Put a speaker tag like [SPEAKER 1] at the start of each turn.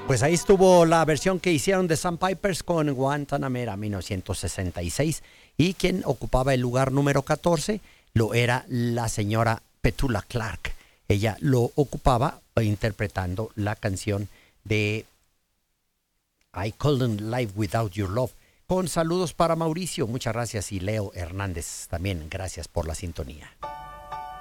[SPEAKER 1] Pues ahí estuvo la versión que hicieron de Sandpipers con Guantanamera 1966 y quien ocupaba el lugar número 14 lo era la señora Petula Clark. Ella lo ocupaba interpretando la canción de I Couldn't Live Without Your Love. Con saludos para Mauricio, muchas gracias, y Leo Hernández también, gracias por la sintonía.